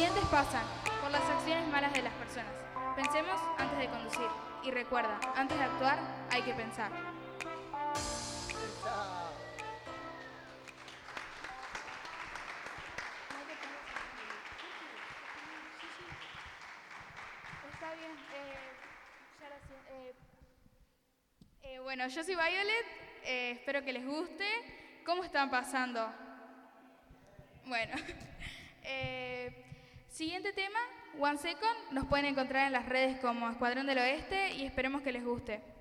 accidentes pasan por las acciones malas de las personas. Pensemos antes de conducir. Y recuerda, antes de actuar, hay que pensar. Está bien, bueno, yo soy Violet, espero que les guste. ¿Cómo están pasando? Bueno, siguiente tema, One Second, nos pueden encontrar en las redes como Escuadrón del Oeste y esperemos que les guste.